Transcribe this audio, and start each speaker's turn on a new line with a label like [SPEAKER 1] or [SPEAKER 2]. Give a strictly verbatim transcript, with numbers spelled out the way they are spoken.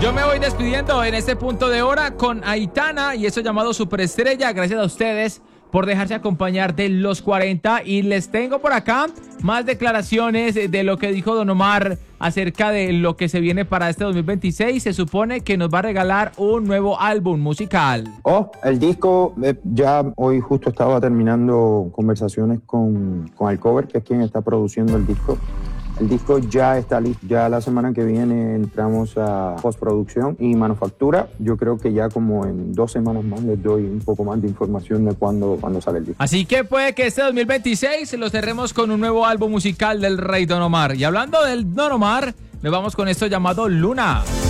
[SPEAKER 1] Yo me voy despidiendo en este punto de hora con Aitana y eso llamado Superestrella. Gracias a ustedes por dejarse acompañar de los cuarenta y les tengo por acá más declaraciones de lo que dijo Don Omar acerca de lo que se viene para este dos mil veintiséis. Se supone que nos va a regalar un nuevo álbum musical.
[SPEAKER 2] Oh, el disco, eh, ya hoy justo estaba terminando conversaciones con, con Alcover, que es quien está produciendo el disco. El disco ya está listo, ya la semana que viene entramos a postproducción y manufactura. Yo creo que ya como en dos semanas más les doy un poco más de información de cuándo, cuándo sale el disco.
[SPEAKER 1] Así que puede que este dos mil veintiséis lo cerremos con un nuevo álbum musical del Rey Don Omar. Y hablando del Don Omar, nos vamos con esto llamado Luna.